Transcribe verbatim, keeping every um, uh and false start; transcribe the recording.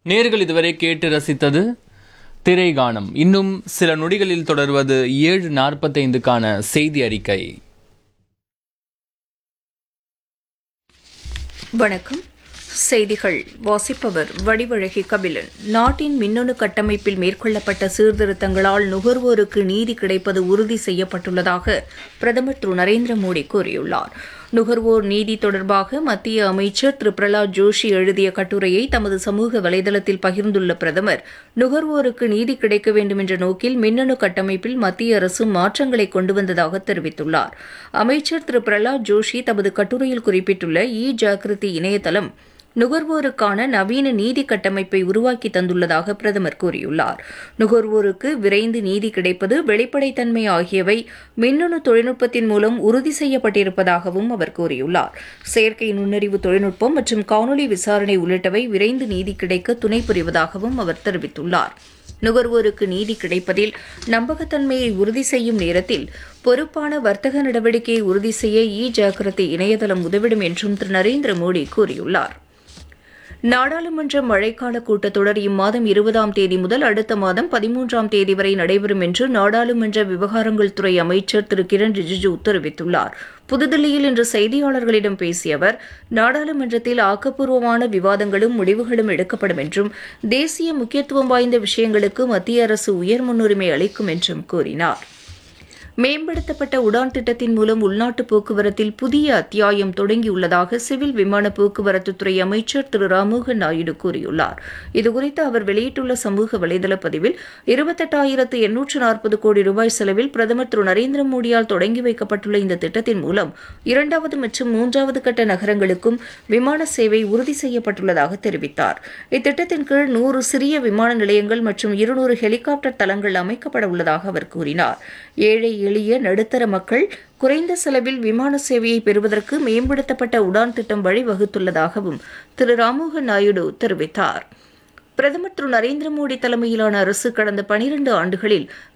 நேர்கள் இதுவரை கேட்டு ரசித்தது திரைகானம். இன்னும் சில நொடிகளில் தொடர்வது ஏழு நாற்பத்தைந்துக்கான செய்தி அறிக்கை. வணக்கம். செய்திகள் வாசிப்பவர் வடிவழகி கபிலன். நாட்டின் மின்னணு கட்டமைப்பில் மேற்கொள்ளப்பட்ட சீர்திருத்தங்களால் நுகர்வோருக்கு நீதி கிடைப்பது உறுதி செய்யப்பட்டுள்ளதாக பிரதமர் திரு நரேந்திர மோடி கூறியுள்ளார். நுகர்வோர் நீதி தொடர்பாக மத்திய அமைச்சர் திரு பிரகலாத் ஜோஷி எழுதிய கட்டுரையை தமது சமூக வலைதளத்தில் பகிர்ந்துள்ள பிரதமர், நுகர்வோருக்கு நீதி கிடைக்க வேண்டும் என்ற நோக்கில் மின்னணு கட்டமைப்பில் மத்திய அரசு மாற்றங்களை கொண்டு வந்ததாக தெரிவித்துள்ளார். அமைச்சர் திரு பிரகலாத் ஜோஷி தமது கட்டுரையில் குறிப்பிட்டுள்ள இ ஜாகிருதி இணையதளம் நுகர்வோருக்கான நவீன நீதி கட்டமைப்பை உருவாக்கி தந்துள்ளதாக பிரதமர் கூறியுள்ளார். நுகர்வோருக்கு விரைந்து நீதி கிடைப்பது, வெளிப்படைத்தன்மை ஆகியவை மின்னணு தொழில்நுட்பத்தின் மூலம் உறுதி செய்யப்பட்டிருப்பதாகவும் அவர் கூறியுள்ளார். செயற்கை நுண்ணறிவு தொழில்நுட்பம் மற்றும் காணொலி விசாரணை உள்ளிட்டவை விரைந்து நீதி கிடைக்க துணை புரிவதாகவும் அவர் தெரிவித்துள்ளார். நுகர்வோருக்கு நீதி கிடைப்பதில் நம்பகத்தன்மையை உறுதி செய்யும் நேரத்தில் பொறுப்பான வர்த்தக நடவடிக்கையை உறுதி செய்ய இ ஜாகிருதி இணையதளம் உதவிடும் என்றும் திரு நரேந்திர மோடி கூறியுள்ளார். நாடாளுமன்ற மழைக்கால கூட்டத்தொடர் இம்மாதம் இருபதாம் தேதி முதல் அடுத்த மாதம் பதிமூன்றாம் தேதி வரை நடைபெறும் என்று நாடாளுமன்ற விவகாரங்கள் துறை அமைச்சர் திரு கிரண் ரிஜிஜூ தெரிவித்துள்ளார். புதுதில்லியில் இன்று செய்தியாளர்களிடம் பேசிய அவர், நாடாளுமன்றத்தில் ஆக்கப்பூர்வமான விவாதங்களும் முடிவுகளும் எடுக்கப்படும் என்றும் தேசிய முக்கியத்துவம் வாய்ந்த விஷயங்களுக்கு மத்திய அரசு உயர் முன்னுரிமை அளிக்கும் என்றும் கூறினார். மேம்படுத்தப்பட்ட உடான் திட்டத்தின் மூலம் உள்நாட்டு போக்குவரத்தில் புதிய அத்தியாயம் தொடங்கியுள்ளதாக சிவில் விமான போக்குவரத்துத்துறை அமைச்சர் திரு ராம்மோகன் நாயுடு கூறியுள்ளார். இதுகுறித்து அவர் வெளியிட்டுள்ள சமூக வலைதள பதிவில், இருபத்தெட்டாயிரத்து எண்ணூற்று நாற்பது கோடி ரூபாய் செலவில் பிரதமர் திரு நரேந்திர மோடியால் தொடங்கி வைக்கப்பட்டுள்ள இந்த திட்டத்தின் மூலம் இரண்டாவது மற்றும் மூன்றாவது கட்ட நகரங்களுக்கும் விமான சேவை உறுதி செய்யப்பட்டுள்ளதாக தெரிவித்தார். இத்திட்டத்தின் கீழ் நூறு சிறிய விமான நிலையங்கள் மற்றும் இருநூறு ஹெலிகாப்டர் தளங்கள் அமைக்கப்பட உள்ளதாக அவர் கூறினார். ஏழை எளிய நடுத்தர மக்கள் குறைந்த செலவில் விமான சேவையை பெறுவதற்கு மேம்படுத்தப்பட்ட உடான் திட்டம் வழிவகுத்துள்ளதாகவும் திரு ராம்மோகன் நாயுடு தெரிவித்தார். பிரதமர் திரு நரேந்திர மோடி தலைமையிலான அரசு கடந்த பனிரண்டு ஆண்டுகளில்